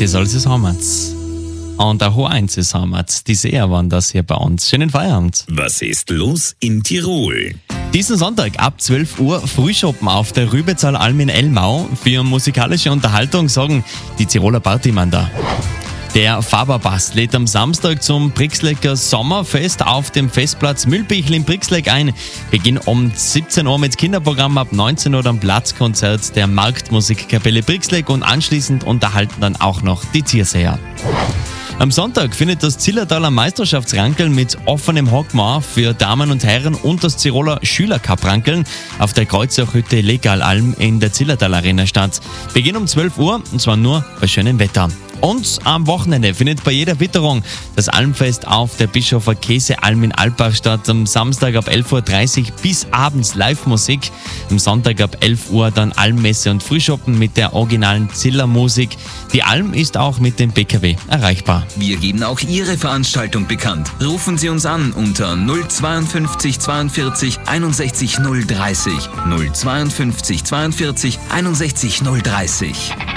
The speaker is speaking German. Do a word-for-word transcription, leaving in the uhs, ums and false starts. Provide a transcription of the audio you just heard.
das alles ist Heimat. Und auch eins ist Heimat. Die Seher waren das hier bei uns. Schönen Feierabend. Was ist los in Tirol? Diesen Sonntag ab zwölf Uhr Frühschoppen auf der Rübezahl Alm in Elmau. Für musikalische Unterhaltung sorgen die Tiroler Partymann da. Der Faberbass lädt am Samstag zum Brixlecker Sommerfest auf dem Festplatz Mühlbichl in Brixleck ein. Beginn um siebzehn Uhr mit Kinderprogramm, ab neunzehn Uhr dann Platzkonzert der Marktmusikkapelle Brixleck und anschließend unterhalten dann auch noch die Tierseher. Am Sonntag findet das Zillertaler Meisterschaftsrankeln mit offenem Hockmar für Damen und Herren und das Tiroler Schülercup-Rankeln auf der Kreuzauchhütte Legalalm in der Zillertal Arena statt. Beginn um zwölf Uhr und zwar nur bei schönem Wetter. Und am Wochenende findet bei jeder Witterung das Almfest auf der Bischofer Käsealm in Alpbach statt. Am Samstag ab elf Uhr dreißig bis abends Live-Musik. Am Sonntag ab elf Uhr dann Almmesse und Frühschoppen mit der originalen Zillermusik. Die Alm ist auch mit dem B K W erreichbar. Wir geben auch Ihre Veranstaltung bekannt. Rufen Sie uns an unter null zweiundfünfzig zweiundvierzig einundsechzig null dreißig. null zweiundfünfzig zweiundvierzig einundsechzig null dreißig.